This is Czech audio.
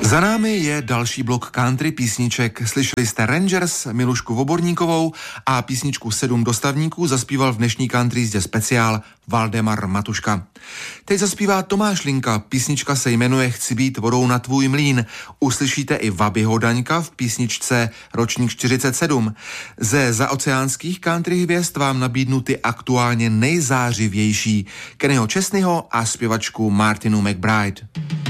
Za námi je další blok country písniček. Slyšeli jste Rangers, Milušku Voborníkovou a písničku 7 dostavníků zaspíval v dnešní country jízdě speciál Valdemar Matuška. Teď zaspívá Tomáš Linka, písnička se jmenuje Chci být vodou na tvůj mlýn. Uslyšíte i Vabyho Daňka v písničce Ročník 47. Ze zaoceánských country hvězd vám nabídnu ty aktuálně nejzářivější, Kennyho Chesneyho a zpěvačku Martinu McBride.